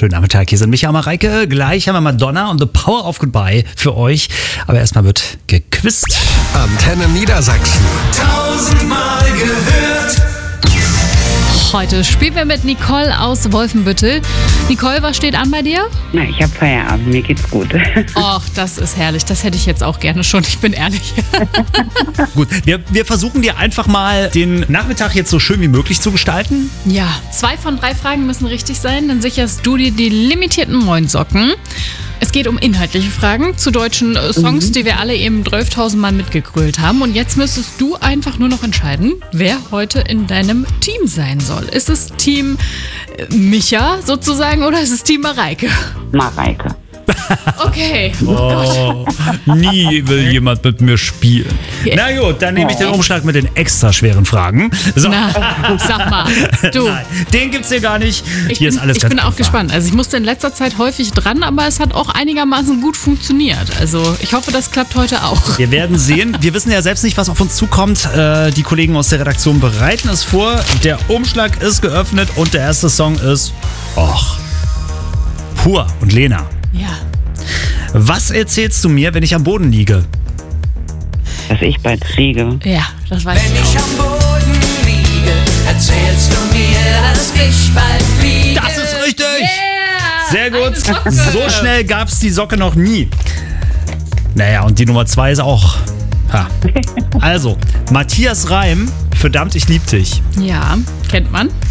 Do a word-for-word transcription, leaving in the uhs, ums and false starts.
schönen Nachmittag. Hier sind Micha und Mareike. Gleich haben wir Madonna und The Power of Goodbye für euch. Aber erstmal wird gequizt. Antenne Niedersachsen. Tausendmal gehört. Heute spielen wir mit Nicole aus Wolfenbüttel. Nicole, was steht an bei dir? Na, ich habe Feierabend, mir geht's gut. Och, das ist herrlich. Das hätte ich jetzt auch gerne schon, ich bin ehrlich. Gut, wir, wir versuchen dir einfach mal den Nachmittag jetzt so schön wie möglich zu gestalten. Ja, zwei von drei Fragen müssen richtig sein. Dann sicherst du dir die limitierten Moinsocken. Es geht um inhaltliche Fragen zu deutschen äh, Songs, mhm. die wir alle eben zwölftausend Mal mitgegrölt haben. Und jetzt müsstest du einfach nur noch entscheiden, wer heute in deinem Team sein soll. Ist es Team äh, Micha sozusagen oder ist es Team Mareike? Mareike. Okay. Oh, nie will jemand mit mir spielen. Na gut, dann nehme ich den Umschlag mit den extra schweren Fragen. So. Na, sag mal, du. Nein, den gibt's hier gar nicht. Ich hier bin, ist alles ich ganz bin auch einfach. gespannt. Also ich musste in letzter Zeit häufig dran, aber es hat auch einigermaßen gut funktioniert. Also ich hoffe, das klappt heute auch. Wir werden sehen. Wir wissen ja selbst nicht, was auf uns zukommt. Äh, die Kollegen aus der Redaktion bereiten es vor. Der Umschlag ist geöffnet und der erste Song ist Och, Pur und Lena. Ja. Was erzählst du mir, wenn ich am Boden liege? Dass ich bald kriege. Ja, das weiß Wenn ich ich auch. am Boden liege, erzählst du mir, dass ich bald fliege. Das ist richtig! Yeah, Sehr gut. eine Socke. So schnell gab es die Socke noch nie. Naja, und die Nummer zwei ist auch. Ha. Also, Matthias Reim, verdammt, ich lieb dich. Ja, kennt man.